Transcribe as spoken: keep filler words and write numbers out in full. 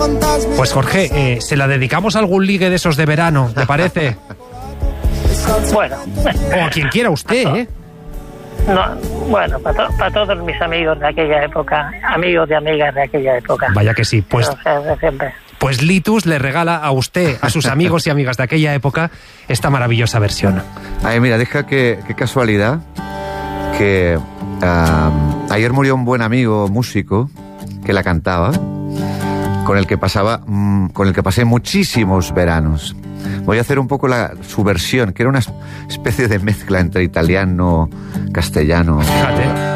Pues Jorge, eh, se la dedicamos a algún ligue de esos de verano, ¿te parece? Bueno. O a quien quiera usted, ¿eh? No, bueno, para, to para todos mis amigos de aquella época, amigos y amigas de aquella época. Vaya que sí, pues... O sea, de siempre. Pues Litus le regala a usted, a sus amigos y amigas de aquella época, esta maravillosa versión. Ay, mira, deja que, qué casualidad, que uh, ayer murió un buen amigo músico que la cantaba, con el que pasaba, mmm, con el que pasé muchísimos veranos. Voy a hacer un poco la, su versión, que era una especie de mezcla entre italiano, castellano. Fíjate.